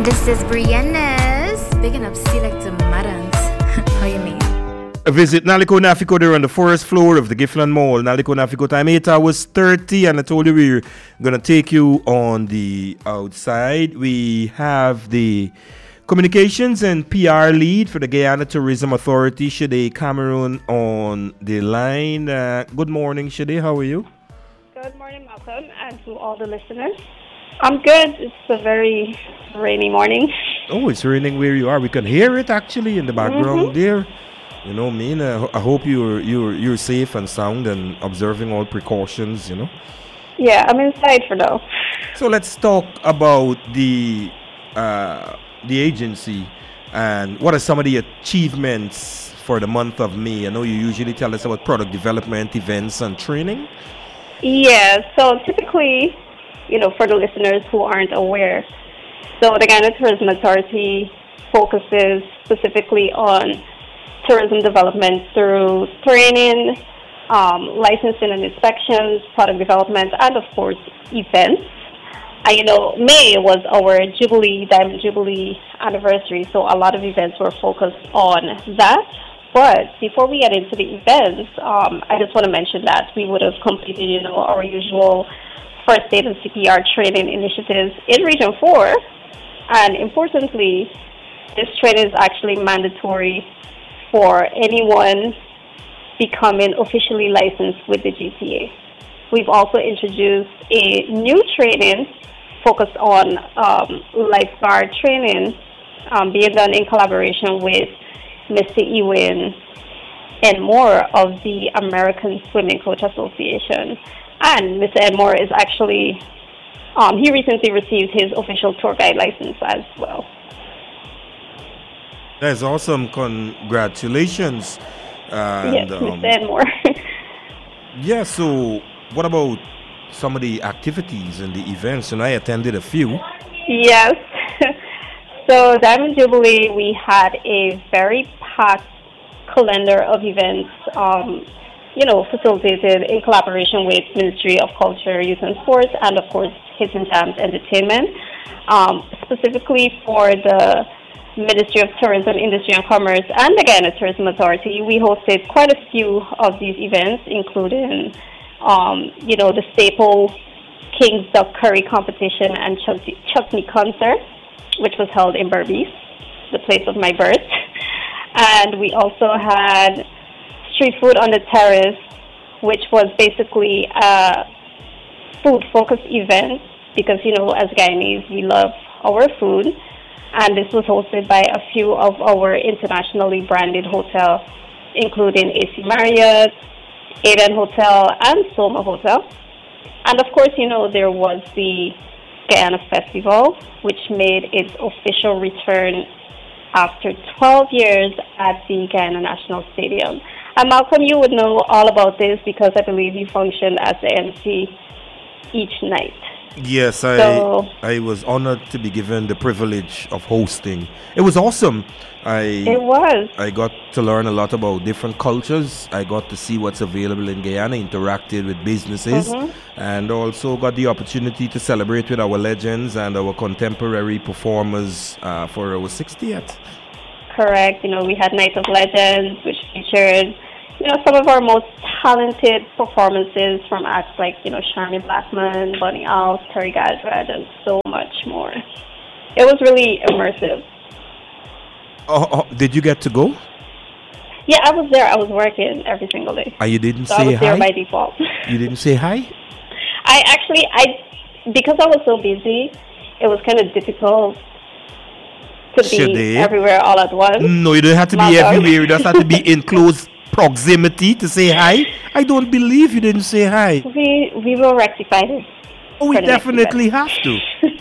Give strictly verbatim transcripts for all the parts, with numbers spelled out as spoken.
This is Brianna's. Picking up Selector Madans. How you mean? Visit Naliko Nafiko there on the first floor of the Giffland Mall. Naliko Nafiko time eight hours thirty, and I told you we're going to take you on the outside. We have the communications and P R lead for the Guyana Tourism Authority, Shade Cameron, on the line. Uh, good morning, Shade. How are you? Good morning, Malcolm, and to all the listeners. I'm good. It's a very rainy morning. Oh, it's raining where you are. We can hear it actually in the background Mm-hmm. there. You know, me. Uh, I hope you're you're you're safe and sound and observing all precautions. You know. Yeah, I'm inside for now. So let's talk about the uh, the agency and what are some of the achievements for the month of May. I know you usually tell us about product development, events, and training. Yeah, so typically, you know, for the listeners who aren't aware, so the Guyana Tourism Authority focuses specifically on tourism development through training, um, licensing and inspections, product development, and of course, events. And you know, May was our Jubilee, Diamond Jubilee anniversary, so a lot of events were focused on that. But before we get into the events, um, I just want to mention that we would have completed, you know, our usual first aid and C P R training initiatives in Region four. And importantly, this training is actually mandatory for anyone becoming officially licensed with the G T A. We've also introduced a new training focused on um, lifeguard training, um, being done in collaboration with Mister Ewing and more of the American Swimming Coach Association. And Mister Edmore is actually, um, he recently received his official tour guide license as well. That's awesome. Congratulations. And, yes, um, Mister Edmore. yeah, so what about some of the activities and the events? And I attended a few. Yes. So Diamond Jubilee, we had a very packed calendar of events, um, you know, facilitated in collaboration with Ministry of Culture, Youth and Sports, and of course, Hidden Jams Entertainment. Um, specifically for the Ministry of Tourism, Industry and Commerce and the Guyana Tourism Authority, we hosted quite a few of these events, including, um, you know, the staple King's Duck Curry competition and chutney, chutney concert, which was held in Berbice, the place of my birth. And we also had street food on the terrace, which was basically a food-focused event because, you know, as Guyanese, we love our food. And this was hosted by a few of our internationally branded hotels, including A C Marriott, Aden Hotel, and Soma Hotel. And of course, you know, there was the Guyana Festival, which made its official return after twelve years at the Guyana National Stadium. And Malcolm, you would know all about this because I believe you functioned as the M C each night. Yes, I So- I was honored to be given the privilege of hosting. It was awesome. I It was. I got to learn a lot about different cultures. I got to see what's available in Guyana, interacted with businesses, Mhm. and also got the opportunity to celebrate with our legends and our contemporary performers uh, for our sixtieth. Correct. You know, we had Night of Legends, which featured, you know, some of our most talented performances from acts like, you know, Sharmi Blackman, Bonnie Alf, Terry Gadrad, and so much more. It was really immersive. Oh, oh, did you get to go? Yeah, I was there. I was working every single day. Ah, you didn't So I say was there hi? by default. You didn't say hi? I actually, I, because I was so busy, it was kind of difficult to be Shade. everywhere all at once. No, you don't have to be Malcolm. everywhere. You just have to be in close proximity to say hi. I don't believe you didn't say hi. We we will rectify this. Oh, we for the next definitely have to.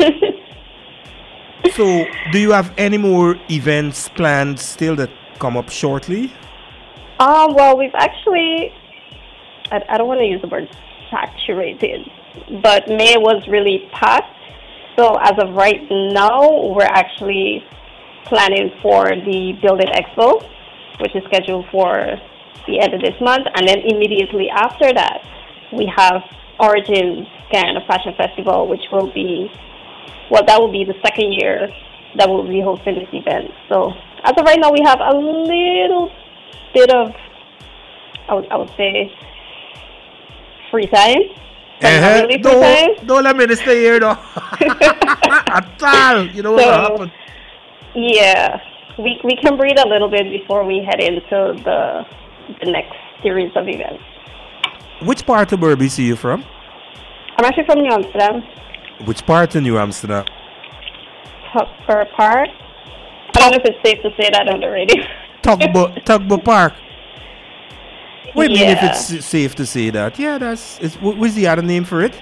So, do you have any more events planned still that come up shortly? Um, well, we've actually, I, I don't want to use the word saturated, but May was really packed. So as of right now, we're actually planning for the Build It Expo, which is scheduled for the end of this month. And then immediately after that, we have Origins Guyana Fashion Festival, which will be, well, that will be the second year that will be hosting this event. So as of right now, we have a little bit of, I would, I would say, free time. But not Uh-huh. really free Don't, time. don't let me stay here, though. At all. You know what So- happened? Yeah, we we can breathe a little bit before we head into the the next series of events. Which part of Berbice are you from? I'm actually from New Amsterdam, Which part of New Amsterdam? Tucker Park. I don't know if it's safe to say that on the radio. Tugbo, Tugbo Park. What do you mean if Yeah. it's s- safe to say that? Yeah, that's. It's, wh- what's the other name for it?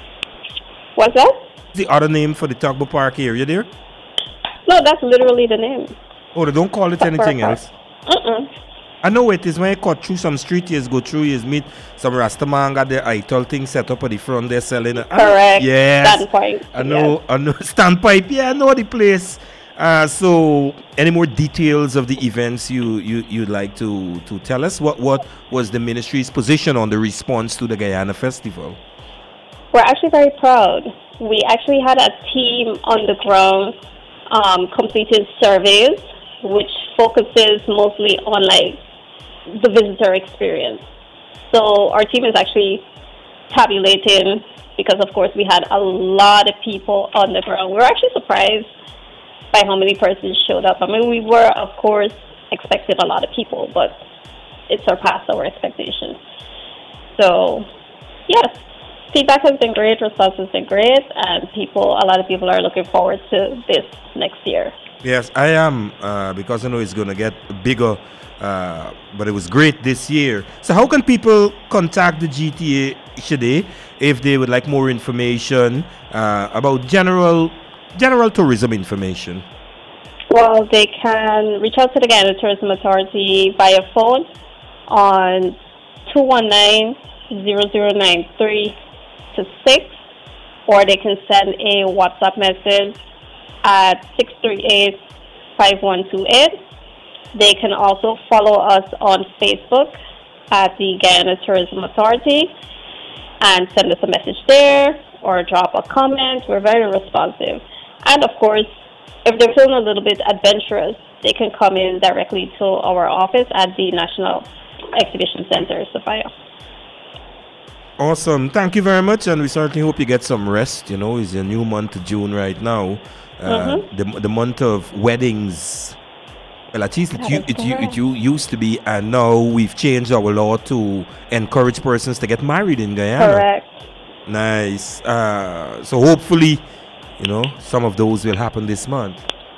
What's that? The other name for the Tugbo Park area there? No, that's literally the name. Oh, they don't call it Tugbo anything Park. else. Uh-uh. I know it is when you cut through some street, you go through, you meet some Rastaman got their idol thing set up at the front there selling it. Correct. Yes. Standpoint. I know, I know. Standpipe, yeah, I know the place. Uh, so, any more details of the events you, you, you'd like to, to tell us? What, what was the ministry's position on the response to the Guyana Festival? We're actually very proud. We actually had a team on the ground um, completed surveys, which focuses mostly on like the visitor experience. So our team is actually tabulating because, of course, we had a lot of people on the ground. We were actually surprised by how many persons showed up. I mean, we were, of course, expecting a lot of people, but it surpassed our expectations. So, yes, feedback has been great, response has been great, and people, a lot of people are looking forward to this next year. Yes, I am, uh, because I know it's going to get bigger, uh, but it was great this year. So how can people contact the G T A today if they would like more information uh, about general general tourism information? Well, they can reach out to the Guyana Tourism Authority via phone on two one nine, zero zero nine three to six, or they can send a WhatsApp message at six three eight, five one two eight. They can also follow us on Facebook at the Guyana Tourism Authority and send us a message there or drop a comment. We're very responsive. And of course, if they're feeling a little bit adventurous, they can come in directly to our office at the National Exhibition Center, Sophia. Awesome. Thank you very much, and we certainly hope you get some rest. You know, it's a new month of June right now. Uh, Mhm. the, the month of weddings. Well, at least it, That u- is it, u- it correct. u- used to be, and now we've changed our law to encourage persons to get married in Guyana. Correct. Nice. Uh, so hopefully, you know, some of those will happen this month.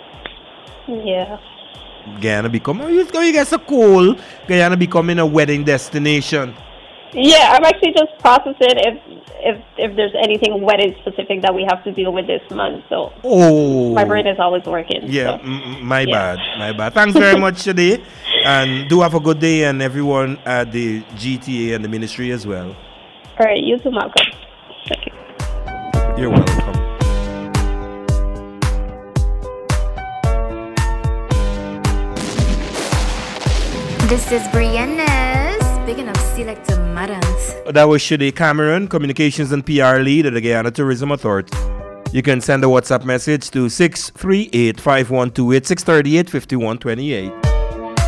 Yeah. Guyana become, oh, you you get so cool. Guyana becoming a wedding destination. Yeah, I'm actually just processing if if if there's anything wedding specific that we have to deal with this month. So Oh. my brain is always working. Yeah, so. m- m- my Yeah. bad, my bad. Thanks very much today, and do have a good day, and everyone at the G T A and the ministry as well. All right, you too, Malcolm. Thank you. You're welcome. This is Brianna's Bigging Up Selector Marant. That was Shade Cameron, Communications and P R Lead at the Guyana Tourism Authority. You can send a WhatsApp message to six three eight, five one two eight, six three eight, five one two eight.